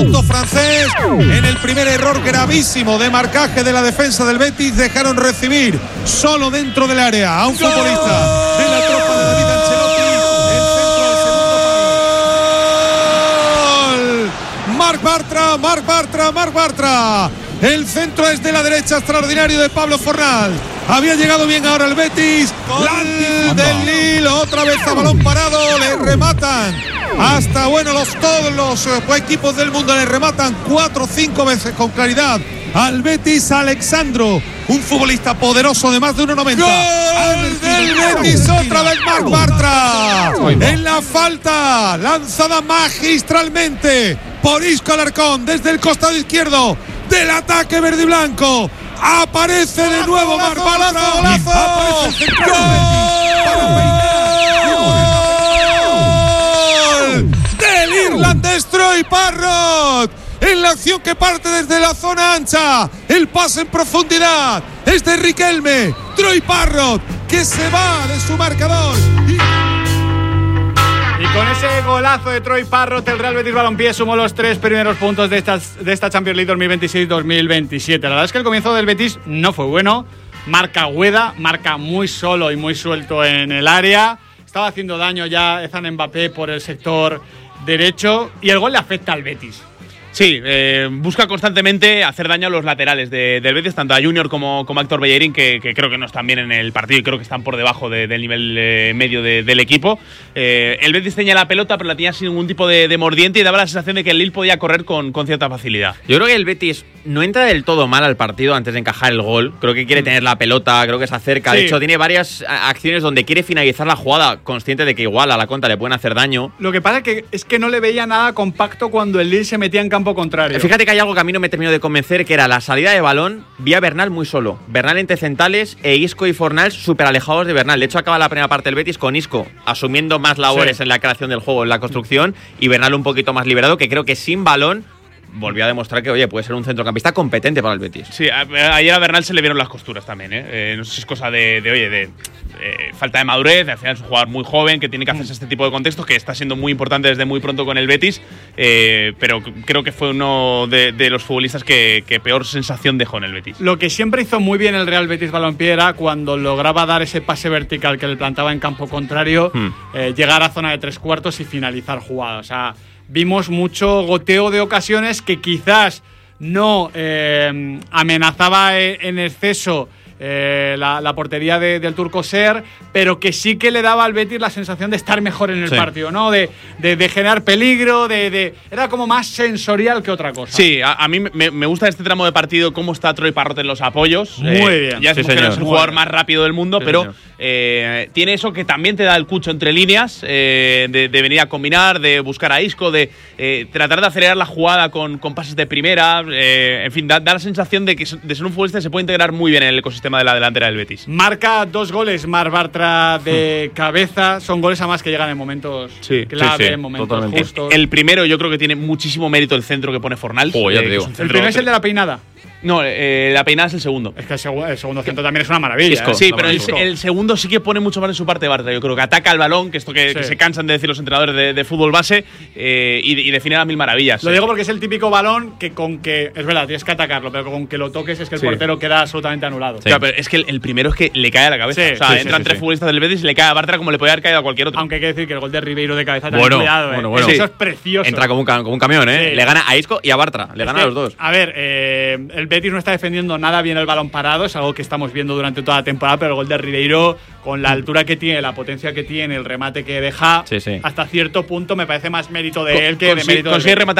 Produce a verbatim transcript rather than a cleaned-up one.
conjunto francés. En el primer error gravísimo de marcaje de la defensa del Betis, dejaron recibir solo dentro del área a un ¡Gol! Futbolista de la tropa de David Ancelotti. El centro del segundo palo. Marc Bartra, Marc Bartra, Marc Bartra. El centro es de la derecha, extraordinario de Pablo Fornals. Había llegado bien ahora el Betis. Gol del Lille, otra vez a balón parado, le rematan. Hasta bueno, los, todos los eh, equipos del mundo le rematan cuatro o cinco veces con claridad al Betis. Alexandro, un futbolista poderoso de más de uno noventa. ¡Gol del Betis! Otra vez Marc Bartra. En la falta, lanzada magistralmente por Isco Alarcón desde el costado izquierdo del ataque verde y blanco. Aparece de nuevo Marc Bartra. ¡Golazo! Aparece el central del Betis para peinar. ¡Gol del irlandés Troy Parrott! En la acción que parte desde la zona ancha, el pase en profundidad es de Riquelme. Troy Parrott, que se va de su marcador. Y... Y con ese golazo de Troy Parrott, el Real Betis Balompié sumó los tres primeros puntos de, estas, de esta Champions League dos mil veintiséis dos mil veintisiete. La verdad es que el comienzo del Betis no fue bueno. Marca Gueda, marca muy solo y muy suelto en el área. Estaba haciendo daño ya Ethan Mbappé por el sector derecho y el gol le afecta al Betis. Sí, eh, busca constantemente hacer daño a los laterales de, del Betis, tanto a Junior como, como a Héctor Bellerín, que, que creo que no están bien en el partido y creo que están por debajo de, del nivel eh, medio de, del equipo. Eh, el Betis tenía la pelota, pero la tenía sin ningún tipo de, de mordiente y daba la sensación de que el Lille podía correr con, con cierta facilidad. Yo creo que el Betis no entra del todo mal al partido antes de encajar el gol. Creo que quiere tener la pelota, creo que se acerca. Sí. De hecho, tiene varias acciones donde quiere finalizar la jugada, consciente de que igual a la contra le pueden hacer daño. Lo que pasa es que, es que no le veía nada compacto cuando el Lille se metía en campo contrario. Fíjate que hay algo que a mí no me terminó de convencer, que era la salida de balón, vi a Bernal muy solo. Bernal entre centrales e Isco y Fornals súper alejados de Bernal. De hecho, acaba la primera parte del Betis con Isco asumiendo más labores sí. en la creación del juego, en la construcción, y Bernal un poquito más liberado, que creo que sin balón volvió a demostrar que, oye, puede ser un centrocampista competente para el Betis. Sí, a, a, ayer a Bernal se le vieron las costuras también, ¿eh? eh no sé si es cosa de, de oye, de eh, falta de madurez, al final es un jugador muy joven que tiene que hacerse este tipo de contextos, que está siendo muy importante desde muy pronto con el Betis, eh, pero creo que fue uno de, de los futbolistas que, que peor sensación dejó en el Betis. Lo que siempre hizo muy bien el Real Betis Balompié era cuando lograba dar ese pase vertical que le plantaba en campo contrario, hmm. eh, llegar a zona de tres cuartos y finalizar jugada. O sea, vimos mucho goteo de ocasiones que quizás no eh, amenazaba en exceso eh, la, la portería de, del turco Ser, pero que sí que le daba al Betis la sensación de estar mejor en el sí. partido, ¿no? De, de, de generar peligro, de, de era como más sensorial que otra cosa. Sí, a, a mí me, me gusta este tramo de partido cómo está Troy Parrott en los apoyos. Muy eh, bien. Ya sí, que no es el jugador más rápido del mundo, sí, pero eh, tiene eso que también te da el cucho entre líneas, eh, de, de venir a combinar, de buscar a Isco, de eh, tratar de acelerar la jugada con, con pases de primera. Eh, en fin, da, da la sensación de que de ser un futbolista que se puede integrar muy bien en el ecosistema de la delantera del Betis. Marca dos goles Marc Bartra de cabeza. Son goles además que llegan en momentos sí, clave, sí, sí, en momentos totalmente. justos. El primero yo creo que tiene muchísimo mérito el centro que pone Fornals. Oh, ya te eh, digo. El primero es el de la peinada. No, eh, la peinada es el segundo. Es que el, seg el segundo centro también es una maravilla. Isco, ¿eh? sí, pero el, el segundo sí que pone mucho más en su parte Bartra. Yo creo que ataca el balón, que esto que, sí. que se cansan de decir los entrenadores de, de fútbol base, eh, y, y define las mil maravillas. Lo sí. digo porque es el típico balón que con que, es verdad, tienes que atacarlo, pero con que lo toques es que el sí. portero queda absolutamente anulado. Sí. Claro, pero es que el, el primero es que le cae a la cabeza. Sí, o sea, sí, entran sí, tres sí. futbolistas del Betis y le cae a Bartra como le puede haber caído a cualquier otro. Aunque hay que decir que el gol de Ribeiro de cabeza bueno, también cuidado, bueno, eh. bueno. Eso Sí. es precioso. Entra como un, como un camión, ¿eh? Sí. Le gana a Isco y a Bartra. Le es gana que, a los dos. A ver, eh, el Betis no está defendiendo nada bien el balón parado, es algo que estamos viendo durante toda la temporada, pero el gol de Ribeiro, con la altura que tiene, la potencia que tiene, el remate que deja, sí, sí. hasta cierto punto me parece más mérito de él que Consi de mérito consigue de rematar